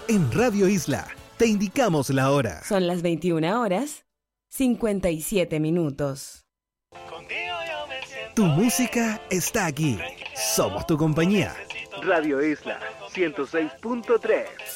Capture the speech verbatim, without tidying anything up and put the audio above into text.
En Radio Isla te indicamos la hora. Son las veintiuna horas, cincuenta y siete minutos. Tu música está aquí. Somos tu compañía. Radio Isla ciento seis punto tres.